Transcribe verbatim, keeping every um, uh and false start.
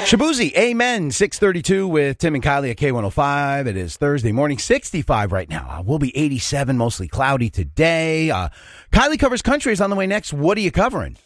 Shabuzi, amen. six thirty-two with Tim and Kylie at K one oh five. It is Thursday morning, sixty-five right now. Uh, we'll be eighty-seven, mostly cloudy today. Uh, Kylie Covers Country is on the way next. What are you covering?